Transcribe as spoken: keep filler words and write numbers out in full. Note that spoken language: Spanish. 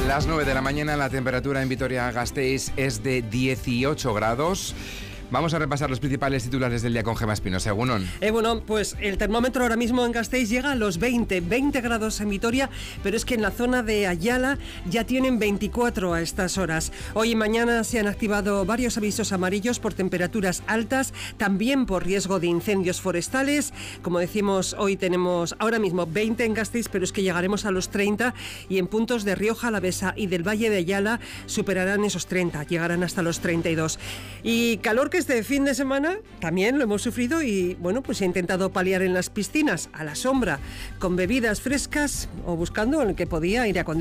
Las nueve de la mañana, la temperatura en Vitoria-Gasteiz es de dieciocho grados. Vamos a repasar los principales titulares del día con Gemma Espinosa. Egunon. Eh, bueno, pues el termómetro ahora mismo en Gasteiz llega a los veinte, veinte grados en Vitoria, pero es que en la zona de Ayala ya tienen veinticuatro a estas horas. Hoy y mañana se han activado varios avisos amarillos por temperaturas altas, también por riesgo de incendios forestales. Como decimos, hoy tenemos ahora mismo veinte en Gasteiz, pero es que llegaremos a los treinta y en puntos de Rioja Alavesa y del Valle de Ayala superarán esos treinta, llegarán hasta los treinta y dos. Y calor que este fin de semana también lo hemos sufrido y bueno, pues he intentado paliar en las piscinas, a la sombra, con bebidas frescas o buscando el que podía aire acondicionado.